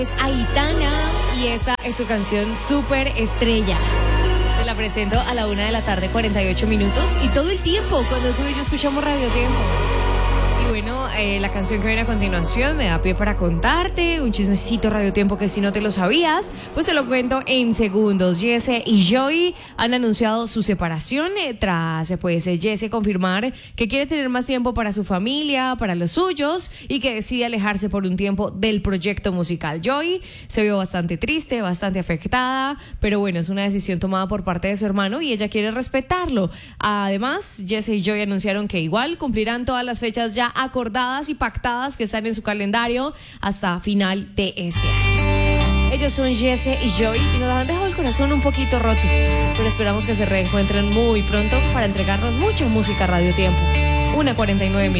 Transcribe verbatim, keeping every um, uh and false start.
Es Aitana y esta es su canción Super Estrella. Te la presento a la una de la tarde, cuarenta y ocho minutos. Y todo el tiempo, cuando tú y yo escuchamos Radio Tiempo. Y bueno, eh, la canción que viene a continuación me da pie para contarte un chismecito Radio Tiempo que si no te lo sabías, pues te lo cuento en segundos. Jesse y Joey han anunciado su separación eh, tras pues Jesse confirmar que quiere tener más tiempo para su familia, para los suyos y que decide alejarse por un tiempo del proyecto musical. Joey se vio bastante triste, bastante afectada, pero bueno, es una decisión tomada por parte de su hermano y ella quiere respetarlo. Además, Jesse y Joey anunciaron que igual cumplirán todas las fechas ya acordadas y pactadas que están en su calendario hasta final de este año. Ellos son Jesse y Joey y nos han dejado el corazón un poquito roto, pero esperamos que se reencuentren muy pronto para entregarnos mucha música Radio Tiempo. una cuarenta y nueve minutos.